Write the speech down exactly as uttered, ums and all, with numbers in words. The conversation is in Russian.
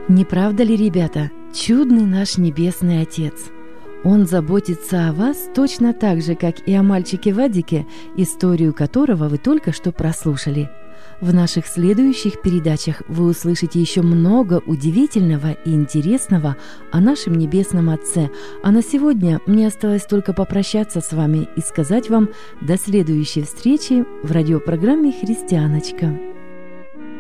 Не правда ли, ребята, чудный наш Небесный Отец? Он заботится о вас точно так же, как и о мальчике Вадике, историю которого вы только что прослушали. В наших следующих передачах вы услышите еще много удивительного и интересного о нашем Небесном Отце. А на сегодня мне осталось только попрощаться с вами и сказать вам до следующей встречи в радиопрограмме «Христианочка».